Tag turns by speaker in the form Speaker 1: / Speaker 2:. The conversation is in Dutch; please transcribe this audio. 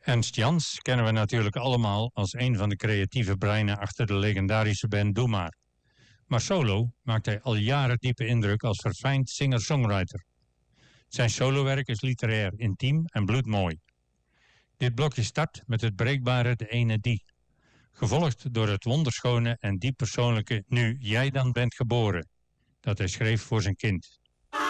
Speaker 1: Ernst Jans kennen we natuurlijk allemaal als een van de creatieve breinen achter de legendarische band Doe Maar. Maar solo maakt hij al jaren diepe indruk als verfijnd singer-songwriter. Zijn solowerk is literair, intiem en bloedmooi. Dit blokje start met het breekbare De Ene Die, gevolgd door het wonderschone en diep persoonlijke Nu Jij Dan Bent Geboren, dat hij schreef voor zijn kind.